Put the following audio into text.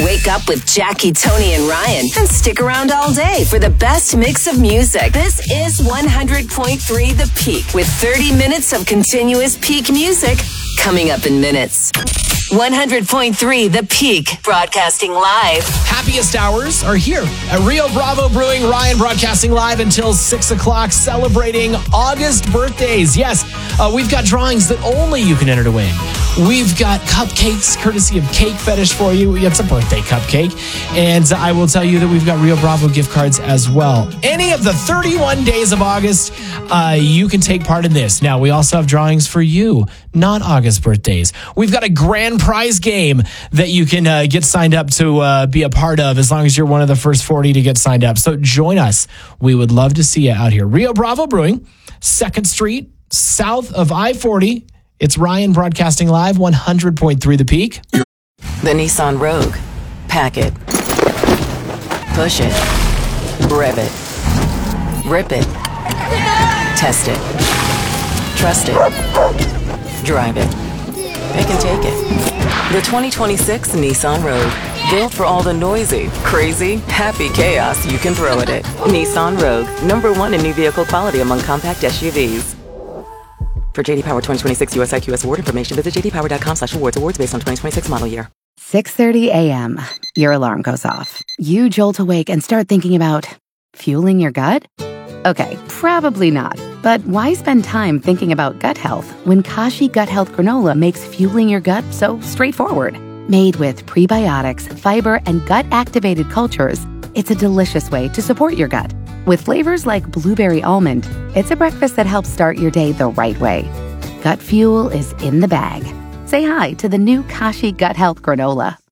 Wake up with Jackie, Tony, and Ryan. And stick around all day for the best mix of music. This is 100.3 The Peak with 30 minutes of continuous peak music coming up in minutes. 100.3 The Peak, broadcasting live. Happiest hours are here at Rio Bravo Brewing. Ryan broadcasting live until 6 o'clock, celebrating August birthdays. Yes, we've got drawings that only you can enter to win. We've got cupcakes, courtesy of Cake Fetish for you. It's a birthday cupcake. And I will tell you that we've got Rio Bravo gift cards as well. Any of the 31 days of August, you can take part in this. Now, we also have drawings for you, not August birthdays. We've got a grand prize game that you can get signed up to be a part of as long as you're one of the first 40 to get signed up. So join us. We would love to see you out here. Rio Bravo Brewing, 2nd Street, south of I-40. It's Ryan broadcasting live, 100.3 The Peak. The Nissan Rogue. Pack it. Push it. Rev it. Rip it. Test it. Trust it. Drive it. They can take it. The 2026 Nissan Rogue. Built for all the noisy, crazy, happy chaos you can throw at it. Nissan Rogue. #1 in new vehicle quality among compact SUVs. For JD Power 2026 US IQS award information, visit jdpower.com/awards. Awards based on 2026 model year. 6:30 a.m. Your alarm goes off. You jolt awake and start thinking about fueling your gut? Okay, probably not. But why spend time thinking about gut health when Kashi Gut Health Granola makes fueling your gut so straightforward? Made with prebiotics, fiber, and gut-activated cultures, it's a delicious way to support your gut. With flavors like blueberry almond, it's a breakfast that helps start your day the right way. Gut fuel is in the bag. Say hi to the new Kashi Gut Health Granola.